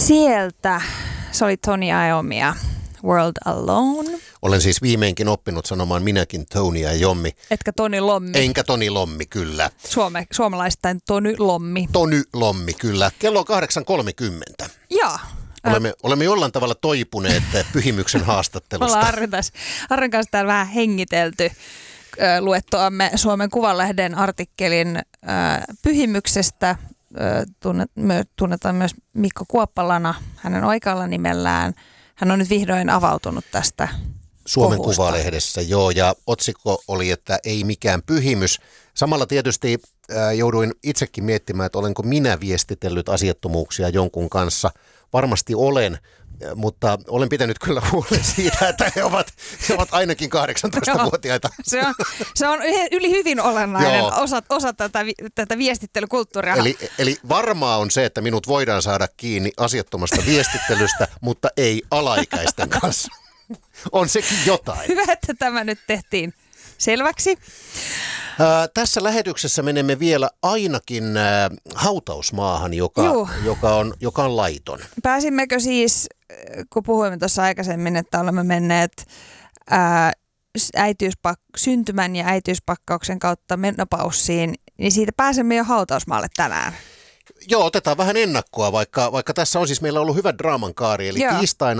Sieltä se oli Tony Iommi, World Alone. Olen siis viimeinkin oppinut sanomaan minäkin Tony Iommi. Etkä Toni Lommi. Enkä Toni Lommi, kyllä. Suomalaistain Tony Lommi. Tony Lommi, kyllä. Kello on 8.30. Joo. Olemme jollain tavalla toipuneet pyhimyksen haastattelusta. Ollaan Arren kanssa täällä vähän hengitelty luettuamme Suomen Kuvalehden artikkelin pyhimyksestä. Tunnetaan myös Mikko Kuoppalana hänen oikealla nimellään. Hän on nyt vihdoin avautunut tästä Suomen kohusta. Kuvalehdessä, joo, ja otsikko oli, että ei mikään pyhimys. Samalla tietysti jouduin itsekin miettimään, että olenko minä viestitellyt asiattomuuksia jonkun kanssa. Varmasti olen, mutta olen pitänyt kyllä huolen siitä, että he ovat ainakin 18-vuotiaita. Se on yli hyvin olennainen osa tätä viestittelykulttuuria. Eli varmaa on se, että minut voidaan saada kiinni asiattomasta viestittelystä, mutta ei alaikäisten kanssa. On sekin jotain. Hyvä, että tämä nyt tehtiin selväksi. Tässä lähetyksessä menemme vielä ainakin hautausmaahan, joka on laiton. Pääsimmekö siis, kun puhuimme tuossa aikaisemmin, että olemme menneet syntymän ja äitiyspakkauksen kautta menopaussiin, niin siitä pääsemme jo hautausmaalle tänään. Joo, otetaan vähän ennakkoa, vaikka tässä on siis meillä ollut hyvä draaman kaari. Eli tiistaina